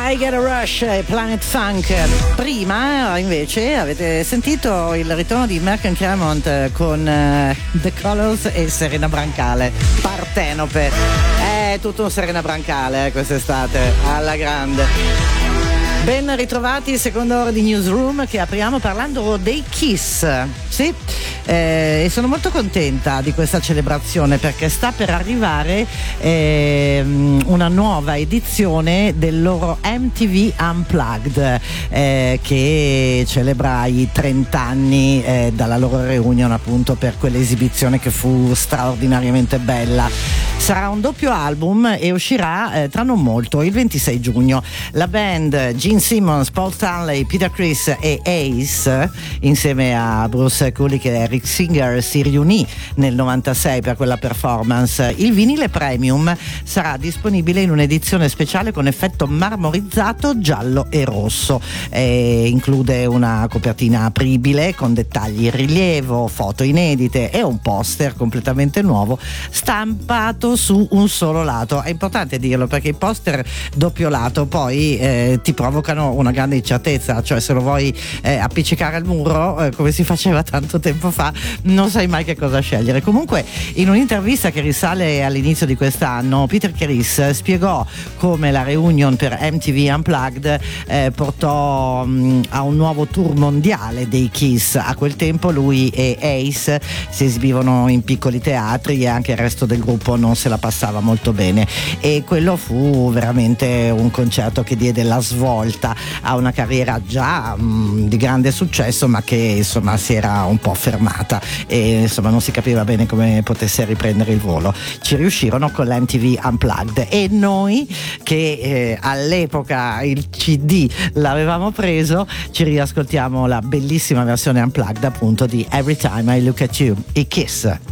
I Get a Rush e Planet Funk. Prima invece avete sentito il ritorno di Malcolm Cremont con The Colors e Serena Brancale, Partenope. È tutto un Serena Brancale quest'estate, alla grande. Ben ritrovati, seconda ora di Newsroom, che apriamo parlando dei Kiss. Sì, e sono molto contenta di questa celebrazione perché sta per arrivare una nuova edizione del loro MTV Unplugged, che celebra i 30 anni dalla loro reunion, appunto, per quell'esibizione che fu straordinariamente bella. Sarà un doppio album e uscirà tra non molto, il 26 giugno. La band Gene Simmons, Paul Stanley, Peter Criss e Ace, insieme a Bruce Kulick e Rick Singer, si riunì nel 96 per quella performance. Il vinile premium sarà disponibile in un'edizione speciale con effetto marmorizzato giallo e rosso. Include una copertina apribile con dettagli in rilievo, foto inedite e un poster completamente nuovo stampato su un solo lato. È importante dirlo perché i poster doppio lato poi ti provocano una grande incertezza, cioè se lo vuoi appiccicare al muro come si faceva tanto tempo fa, non sai mai che cosa scegliere. Comunque, in un'intervista che risale all'inizio di quest'anno, Peter Criss spiegò come la reunion per MTV Unplugged portò a un nuovo tour mondiale dei Kiss. A quel tempo lui e Ace si esibivano in piccoli teatri e anche il resto del gruppo non se la passava molto bene, e quello fu veramente un concerto che diede la svolta a una carriera già di grande successo, ma che insomma si era un po' fermata e insomma non si capiva bene come potesse riprendere il volo. Ci riuscirono con l'MTV Unplugged e noi che all'epoca il CD l'avevamo preso, ci riascoltiamo la bellissima versione Unplugged, appunto, di Every Time I Look at You, i Kiss.